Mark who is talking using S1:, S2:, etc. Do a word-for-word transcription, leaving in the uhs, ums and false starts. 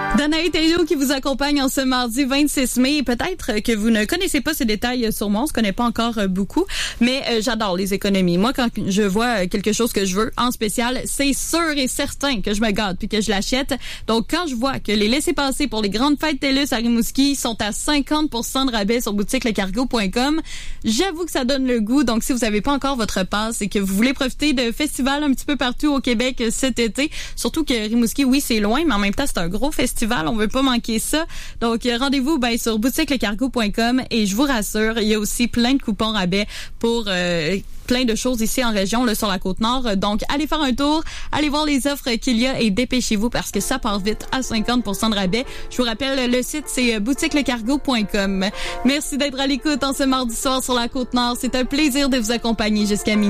S1: Danae Théo qui vous accompagne en ce mardi vingt-six mai. Peut-être que vous ne connaissez pas ces détails sur moi, on se connaît pas encore beaucoup, mais euh, j'adore les économies. Moi, quand je vois quelque chose que je veux en spécial, c'est sûr et certain que je me gâte puis que je l'achète. Donc, quand je vois que les laissez-passer pour les grandes fêtes TELUS à Rimouski sont à cinquante pour cent de rabais sur boutique le cargo point com, j'avoue que ça donne le goût. Donc, si vous n'avez pas encore votre passe et que vous voulez profiter de festivals un petit peu partout au Québec cet été, surtout que Rimouski, oui, c'est loin, mais en même temps, c'est un gros festival. On veut pas manquer ça. Donc, rendez-vous ben, sur boutique le cargo point com et je vous rassure, il y a aussi plein de coupons rabais pour euh, plein de choses ici en région, là, sur la Côte-Nord. Donc, allez faire un tour, allez voir les offres qu'il y a et dépêchez-vous parce que ça part vite à cinquante pour cent de rabais. Je vous rappelle, le site, c'est boutique le cargo point com. Merci d'être à l'écoute en ce mardi soir sur la Côte-Nord. C'est un plaisir de vous accompagner jusqu'à minuit.